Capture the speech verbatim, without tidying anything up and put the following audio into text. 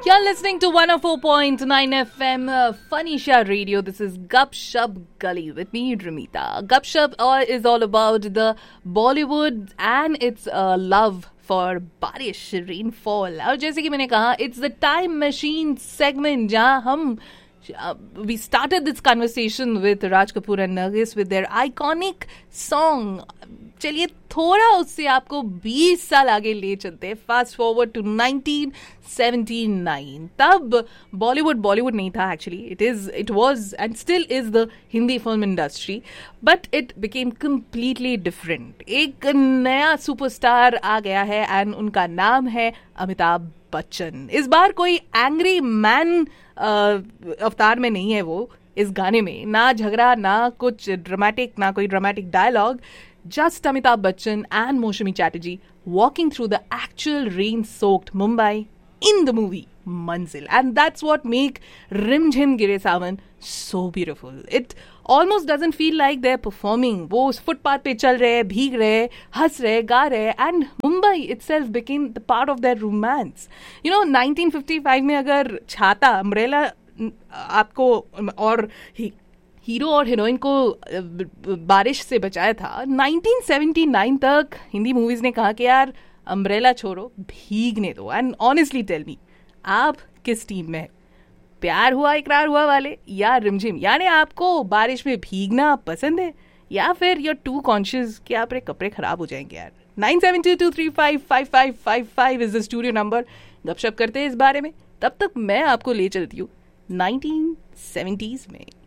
You're listening to one oh four point nine F M uh, Fanisha Radio. This is Gup Shub Gully with me, Ramita. Gup Shub uh, is all about the Bollywood and its uh, love for बारिश, rainfall. और जैसे कि मैंने कहा, it's the time machine segment जहाँ हम Uh, we started this conversation with Raj Kapoor and Nargis with their iconic song. चलिए थोड़ा उससे आपको बीस साल आगे ले चलते हैं. Fast forward to nineteen seventy nine. तब बॉलीवुड बॉलीवुड नहीं था actually. It is it was and still is the Hindi film industry, but it became completely different. एक नया सुपरस्टार आ गया है एंड उनका नाम है अमिताभ बच्चन. इस बार कोई एंग्री मैन अवतार में नहीं है वो. इस गाने में ना झगड़ा, ना कुछ ड्रामेटिक, ना कोई dramatic dialogue. Just Amitabh Bachchan and Moushami Chatterjee walking through the actual rain-soaked Mumbai in the movie Manzil. And that's what make Rim Jhim Gire Sawan so beautiful. It almost doesn't feel like they're performing. वो उस footpath पे चल रहे, भीग रहे, हंस रहे, गा रहे, and Mumbai itself became the part of their romance. You know, nineteen fifty five में अगर छाता, अम्ब्रेला आपको और ही हीरो और हीरोइन को बारिश से बचाया था, नाइनटीन सेवेंटी नाइन तक हिंदी मूवीज ने कहा कि यार अम्ब्रेला छोड़ो, भीगने दो. एंड ऑनेस्टली टेल मी, आप किस टीम में है? प्यार हुआ इकरार हुआ वाले या रिमझिम? यानी आपको बारिश में भीगना पसंद है या फिर you're too conscious कि आपके कपड़े खराब हो जाएंगे यार? Nine seven to to three five five five five five is the studio number. गपशप करते हैं इस बारे में. तब तक मैं आपको ले चलती हूँ नाइनटीन सेवेंटीज में.